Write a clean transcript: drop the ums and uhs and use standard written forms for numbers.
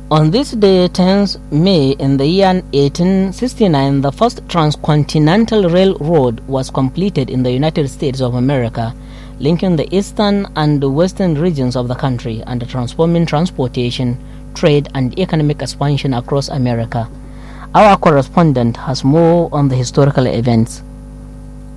On this day, 10th May, in the year 1869, the first transcontinental railroad was completed in the United States of America, linking the eastern and western regions of the country and transforming transportation, trade, and economic expansion across America. Our correspondent has more on the historical events.